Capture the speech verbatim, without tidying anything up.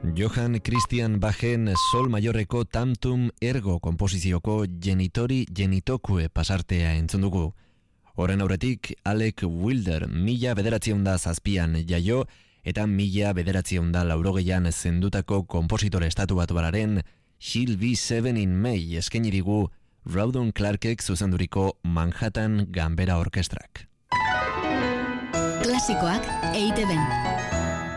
Johann Christian Bachen sol maiorreko Tantum Ergo komposizioko Genitori Genitokue pasartea entzun dugu. Horren aurretik, Alec Wilder mila bederatziehun da zazpian jaio eta mila bederatziehun da laurogeian zendutako kompositore estatu batuararen She'll Be Seven in May eskainirigu Rawdon Clarkek zuzenduriko Manhattan Ganbera Orkestrak. Klasikoak E I Te Ben.